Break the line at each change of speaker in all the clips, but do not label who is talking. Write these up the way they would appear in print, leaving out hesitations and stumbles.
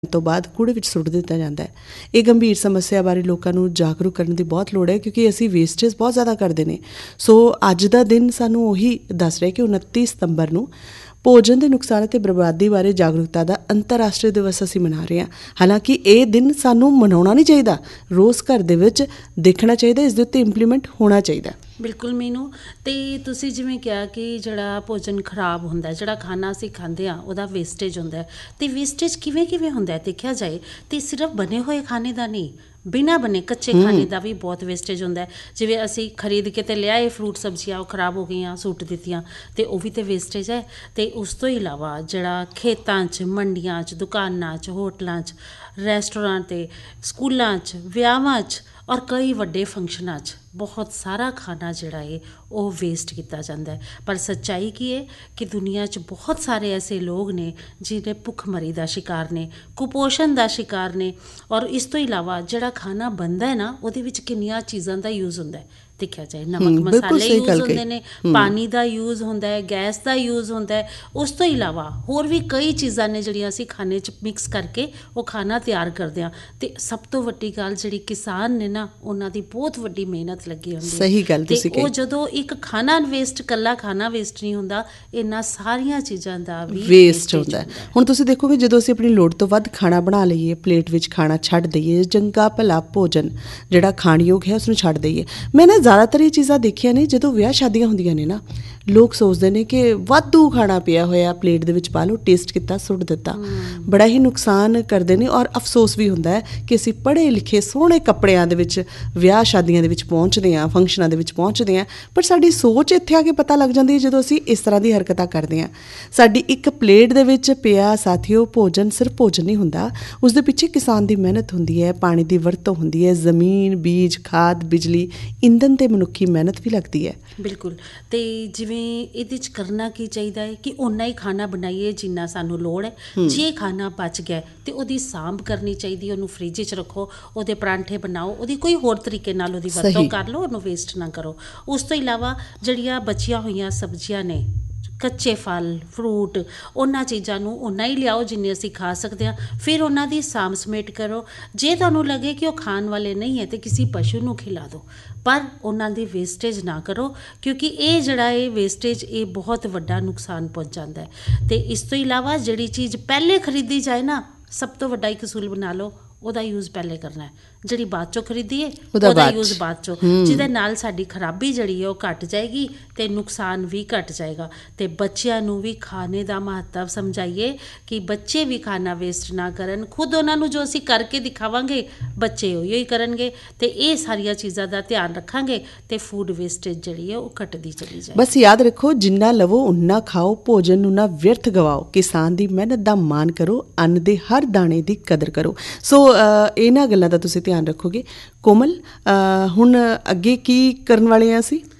ਤੋਂ ਬਾਅਦ ਕੂੜੇ ਵਿੱਚ ਸੁੱਟ ਦਿੱਤਾ ਜਾਂਦਾ ਹੈ। ਇਹ ਗੰਭੀਰ ਸਮੱਸਿਆ ਬਾਰੇ ਲੋਕਾਂ ਨੂੰ ਜਾਗਰੂਕ ਕਰਨ ਦੀ ਬਹੁਤ ਲੋੜ ਹੈ, ਕਿਉਂਕਿ ਅਸੀਂ ਵੇਸਟੇਜ ਬਹੁਤ ਜ਼ਿਆਦਾ ਕਰਦੇ ਨੇ। ਸੋ ਅੱਜ ਦਾ ਦਿਨ ਸਾਨੂੰ ਉਹੀ ਦੱਸ ਰਿਹਾ ਕਿ 29 ਸਤੰਬਰ ਨੂੰ ਭੋਜਨ ਦੇ ਨੁਕਸਾਨ ਅਤੇ ਬਰਬਾਦੀ ਬਾਰੇ ਜਾਗਰੂਕਤਾ ਦਾ ਅੰਤਰਰਾਸ਼ਟਰੀ ਦਿਵਸ ਅਸੀਂ ਮਨਾ ਰਹੇ ਹਾਂ। ਹਾਲਾਂਕਿ ਇਹ ਦਿਨ ਸਾਨੂੰ ਮਨਾਉਣਾ ਨਹੀਂ ਚਾਹੀਦਾ, ਰੋਜ਼ ਘਰ ਦੇ ਵਿੱਚ ਦੇਖਣਾ ਚਾਹੀਦਾ, ਇਸ ਦੇ ਉੱਤੇ ਇੰਪਲੀਮੈਂਟ ਹੋਣਾ ਚਾਹੀਦਾ।
ਬਿਲਕੁਲ ਮੀਨੂ, ਅਤੇ ਤੁਸੀਂ ਜਿਵੇਂ ਕਿਹਾ ਕਿ ਜਿਹੜਾ ਭੋਜਨ ਖਰਾਬ ਹੁੰਦਾ, ਜਿਹੜਾ ਖਾਣਾ ਅਸੀਂ ਖਾਂਦੇ ਹਾਂ ਉਹਦਾ ਵੇਸਟੇਜ ਹੁੰਦਾ, ਅਤੇ ਵੇਸਟੇਜ ਕਿਵੇਂ ਹੁੰਦਾ ਦੇਖਿਆ ਜਾਏ ਤਾਂ ਸਿਰਫ ਬਣੇ ਹੋਏ ਖਾਣੇ ਦਾ ਨਹੀਂ, ਬਿਨਾਂ ਬਣੇ ਕੱਚੇ ਖਾਣੇ ਦਾ ਵੀ ਬਹੁਤ ਵੇਸਟੇਜ ਹੁੰਦਾ। ਜਿਵੇਂ ਅਸੀਂ ਖਰੀਦ ਕੇ ਤੇ ਲਿਆਏ ਫਰੂਟ ਸਬਜ਼ੀਆਂ, ਉਹ ਖਰਾਬ ਹੋ ਗਈਆਂ, ਸੁੱਟ ਦਿੱਤੀਆਂ, ਅਤੇ ਉਹ ਵੀ ਤਾਂ ਵੇਸਟੇਜ ਹੈ। ਅਤੇ ਉਸ ਤੋਂ ਇਲਾਵਾ ਜਿਹੜਾ ਖੇਤਾਂ 'ਚ, ਮੰਡੀਆਂ 'ਚ, ਦੁਕਾਨਾਂ 'ਚ, ਹੋਟਲਾਂ 'ਚ, ਰੈਸਟੋਰਾਂਟ 'ਤੇ, ਸਕੂਲਾਂ 'ਚ, ਵਿਆਹਾਂ 'ਚ ਔਰ ਕਈ ਵੱਡੇ ਫੰਕਸ਼ਨਾਂ 'ਚ ਬਹੁਤ ਸਾਰਾ ਖਾਣਾ ਜਿਹੜਾ ਹੈ ਉਹ ਵੇਸਟ ਕੀਤਾ ਜਾਂਦਾ ਹੈ। ਪਰ ਸੱਚਾਈ ਕੀ ਹੈ ਕਿ ਦੁਨੀਆ 'ਚ ਬਹੁਤ ਸਾਰੇ ਐਸੇ ਲੋਕ ਨੇ ਜਿਹੜੇ ਭੁੱਖਮਰੀ ਦਾ ਸ਼ਿਕਾਰ ਨੇ, ਕੁਪੋਸ਼ਣ ਦਾ ਸ਼ਿਕਾਰ ਨੇ। ਔਰ ਇਸ ਤੋਂ ਇਲਾਵਾ ਜਿਹੜਾ ਖਾਣਾ ਬਣਦਾ ਹੈ ਨਾ, ਉਹਦੇ ਵਿੱਚ ਕਿੰਨੀਆਂ ਚੀਜ਼ਾਂ ਦਾ ਯੂਜ਼ ਹੁੰਦਾ ਹੈ ਦੇਖਿਆ ਜਾਏ। ਨਮਕ ਮਸਾਲੇ ਯੂਜ਼ ਹੁੰਦੇ ਨੇ, ਪਾਣੀ ਦਾ ਯੂਜ਼ ਹੁੰਦਾ ਹੈ, ਗੈਸ ਦਾ ਯੂਜ਼ ਹੁੰਦਾ ਹੈ। ਉਸ ਤੋਂ ਇਲਾਵਾ ਹੋਰ ਵੀ ਕਈ ਚੀਜ਼ਾਂ ਨੇ ਜਿਹੜੀਆਂ ਅਸੀਂ ਖਾਣੇ 'ਚ ਮਿਕਸ ਕਰਕੇ ਉਹ ਖਾਣਾ ਤਿਆਰ ਕਰਦੇ ਹਾਂ। ਅਤੇ ਸਭ ਤੋਂ ਵੱਡੀ ਗੱਲ ਜਿਹੜੀ ਕਿਸਾਨ ਨੇ ਨਾ, ਉਹਨਾਂ ਦੀ ਬਹੁਤ ਵੱਡੀ ਮਿਹਨਤ ਲੱਗੀ ਹੁੰਦੀ ਹੈ।
ਸਹੀ ਗੱਲ ਤੁਸੀਂ ਕਹੀ।
ਉਹ ਜਦੋਂ ਇੱਕ ਖਾਣਾ ਵੇਸਟ, ਇਕੱਲਾ ਖਾਣਾ ਵੇਸਟ ਨਹੀਂ ਹੁੰਦਾ, ਇਹਨਾਂ ਸਾਰੀਆਂ ਚੀਜ਼ਾਂ ਦਾ ਵੀ
ਵੇਸਟ ਹੁੰਦਾ। ਹੁਣ ਤੁਸੀਂ ਦੇਖੋਗੇ, ਜਦੋਂ ਅਸੀਂ ਆਪਣੀ ਲੋੜ ਤੋਂ ਵੱਧ ਖਾਣਾ ਬਣਾ ਲਈਏ, ਪਲੇਟ ਵਿੱਚ ਖਾਣਾ ਛੱਡ ਦਈਏ, ਚੰਗਾ ਭਲਾ ਭੋਜਨ ਜਿਹੜਾ ਖਾਣਯੋਗ ਹੈ ਉਸਨੂੰ ਛੱਡ ਦਈਏ। ਮੈਂ ਨਾ ਜ਼ਿਆਦਾਤਰ ਇਹ ਚੀਜ਼ਾਂ ਦੇਖੀਆਂ ਨੇ, ਜਦੋਂ ਵਿਆਹ ਸ਼ਾਦੀਆਂ ਹੁੰਦੀਆਂ ਨੇ ਨਾ, ਲੋਕ ਸੋਚਦੇ ਨੇ ਕਿ ਵਾਧੂ ਖਾਣਾ ਪਿਆ ਹੋਇਆ ਪਲੇਟ ਦੇ ਵਿੱਚ ਪਾ ਲਓ, ਟੇਸਟ ਕੀਤਾ, ਸੁੱਟ ਦਿੱਤਾ। ਬੜਾ ਹੀ ਨੁਕਸਾਨ ਕਰਦੇ ਨੇ ਔਰ ਅਫਸੋਸ ਵੀ ਹੁੰਦਾ ਹੈ ਕਿ ਅਸੀਂ ਪੜ੍ਹੇ ਲਿਖੇ ਸੋਹਣੇ ਕੱਪੜਿਆਂ ਦੇ ਵਿੱਚ ਵਿਆਹ ਸ਼ਾਦੀਆਂ ਦੇ ਵਿੱਚ ਪਹੁੰਚਦੇ ਹਾਂ, ਫੰਕਸ਼ਨਾਂ ਦੇ ਵਿੱਚ ਪਹੁੰਚਦੇ ਹਾਂ, ਪਰ ਸਾਡੀ ਸੋਚ ਇੱਥੇ ਆ ਕੇ ਪਤਾ ਲੱਗ ਜਾਂਦੀ ਹੈ ਜਦੋਂ ਅਸੀਂ ਇਸ ਤਰ੍ਹਾਂ ਦੀ ਹਰਕਤਾਂ ਕਰਦੇ ਹਾਂ। ਸਾਡੀ ਇੱਕ ਪਲੇਟ ਦੇ ਵਿੱਚ ਪਿਆ ਸਾਥੀਓ ਭੋਜਨ ਸਿਰਫ ਭੋਜਨ ਨਹੀਂ ਹੁੰਦਾ, ਉਸ ਦੇ ਪਿੱਛੇ ਕਿਸਾਨ ਦੀ ਮਿਹਨਤ ਹੁੰਦੀ ਹੈ, ਪਾਣੀ ਦੀ ਵਰਤੋਂ ਹੁੰਦੀ ਹੈ, ਜ਼ਮੀਨ, ਬੀਜ, ਖਾਦ, ਬਿਜਲੀ, ਇੰਧਨ ਤੇ ਮਨੁੱਖੀ ਮਿਹਨਤ ਵੀ ਲੱਗਦੀ ਹੈ।
ਬਿਲਕੁਲ। ਅਤੇ ਜਿਵੇਂ ਇਹਦੇ 'ਚ ਕਰਨਾ ਕੀ ਚਾਹੀਦਾ ਹੈ ਕਿ ਓਨਾ ਹੀ ਖਾਣਾ ਬਣਾਈਏ ਜਿੰਨਾ ਸਾਨੂੰ ਲੋੜ ਹੈ। ਜੇ ਖਾਣਾ ਬਚ ਗਿਆ ਅਤੇ ਉਹਦੀ ਸਾਂਭ ਕਰਨੀ ਚਾਹੀਦੀ, ਉਹਨੂੰ ਫਰਿੱਜ 'ਚ ਰੱਖੋ, ਉਹਦੇ ਪਰਾਂਠੇ ਬਣਾਓ, ਉਹਦੀ ਕੋਈ ਹੋਰ ਤਰੀਕੇ ਨਾਲ ਉਹਦੀ ਵਰਤੋਂ ਕਰ ਲਓ, ਉਹਨੂੰ ਵੇਸਟ ਨਾ ਕਰੋ। ਉਸ ਤੋਂ ਇਲਾਵਾ ਜਿਹੜੀਆਂ ਬਚੀਆਂ ਹੋਈਆਂ ਸਬਜ਼ੀਆਂ ਨੇ, ਕੱਚੇ ਫਲ, ਫਰੂਟ, ਉਹਨਾਂ ਚੀਜ਼ਾਂ ਨੂੰ ਓਨਾ ਹੀ ਲਿਆਓ ਜਿੰਨੇ ਅਸੀਂ ਖਾ ਸਕਦੇ ਹਾਂ। ਫਿਰ ਉਹਨਾਂ ਦੀ ਸਾਂਭ ਸਮੇਟ ਕਰੋ। ਜੇ ਤੁਹਾਨੂੰ ਲੱਗੇ ਕਿ ਉਹ ਖਾਣ ਵਾਲੇ ਨਹੀਂ ਹੈ ਤਾਂ ਕਿਸੇ ਪਸ਼ੂ ਨੂੰ ਖਿਲਾ ਦਿਓ, ਪਰ ਉਹਨਾਂ ਦੀ ਵੇਸਟੇਜ ਨਾ ਕਰੋ, ਕਿਉਂਕਿ ਇਹ ਜਿਹੜਾ ਇਹ ਵੇਸਟੇਜ ਇਹ ਬਹੁਤ ਵੱਡਾ ਨੁਕਸਾਨ ਪਹੁੰਚਾਉਂਦਾ ਹੈ। ਅਤੇ ਇਸ ਤੋਂ ਇਲਾਵਾ ਜਿਹੜੀ ਚੀਜ਼ ਪਹਿਲੇ ਖਰੀਦੀ ਜਾਏ ਨਾ, ਸਭ ਤੋਂ ਵੱਡਾ ਇੱਕ ਅਸੂਲ ਬਣਾ ਲਓ, ਉਹਦਾ ਯੂਜ਼ ਪਹਿਲੇ ਕਰਨਾ ਹੈ। ਜਿਹੜੀ ਬਾਅਦ 'ਚੋਂ ਖਰੀਦੀਏ ਉਹਦਾ ਯੂਜ਼ ਬਾਅਦ 'ਚੋਂ, ਜਿਹਦੇ ਨਾਲ ਸਾਡੀ ਖਰਾਬੀ ਜਿਹੜੀ ਹੈ ਉਹ ਘੱਟ ਜਾਏਗੀ ਅਤੇ ਨੁਕਸਾਨ ਵੀ ਘੱਟ ਜਾਏਗਾ। ਅਤੇ ਬੱਚਿਆਂ ਨੂੰ ਵੀ ਖਾਣੇ ਦਾ ਮਹੱਤਵ ਸਮਝਾਈਏ ਕਿ ਬੱਚੇ ਵੀ ਖਾਣਾ ਵੇਸਟ ਨਾ ਕਰਨ। ਖੁਦ ਉਹਨਾਂ ਨੂੰ ਜੋ ਅਸੀਂ ਕਰਕੇ ਦਿਖਾਵਾਂਗੇ, ਬੱਚੇ ਉਹੀ ਹੀ ਕਰਨਗੇ। ਅਤੇ ਇਹ ਸਾਰੀਆਂ ਚੀਜ਼ਾਂ ਦਾ ਧਿਆਨ ਰੱਖਾਂਗੇ ਅਤੇ ਫੂਡ ਵੇਸਟੇਜ ਜਿਹੜੀ ਹੈ ਉਹ ਘੱਟਦੀ ਚਲੀ ਜਾਏ।
ਬਸ ਯਾਦ ਰੱਖੋ, ਜਿੰਨਾ ਲਵੋ ਉਨਾ ਖਾਓ, ਭੋਜਨ ਨੂੰ ਨਾ ਵਿਅਰਥ ਗਵਾਓ, ਕਿਸਾਨ ਦੀ ਮਿਹਨਤ ਦਾ ਮਾਣ ਕਰੋ, ਅੰਨ ਦੇ ਹਰ ਦਾਣੇ ਦੀ ਕਦਰ ਕਰੋ। ਸੋ ਇਹਨਾਂ ਗੱਲਾਂ ਦਾ ਤੁਸੀਂ ਧਿਆਨ ਰੱਖੋਗੇ। ਕੋਮਲ, ਹੁਣ ਅੱਗੇ ਕੀ ਕਰਨ ਵਾਲੇ ਹਾਂ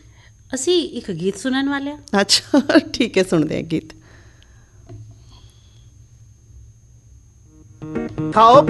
ਅਸੀਂ
ਇੱਕ ਗੀਤ ਸੁਣਨ ਵਾਲੇ ਹਾਂ।
ਅੱਛਾ, ਠੀਕ ਹੈ, ਸੁਣਦੇ ਹਾਂ ਗੀਤ।
ਖਾਓ